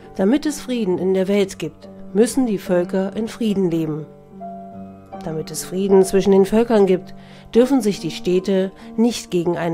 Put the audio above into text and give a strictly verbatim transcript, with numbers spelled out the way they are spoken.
Damit es Frieden in der Welt gibt, müssen die Völker in Frieden leben. Damit es Frieden zwischen den Völkern gibt, dürfen sich die Städte nicht gegeneinander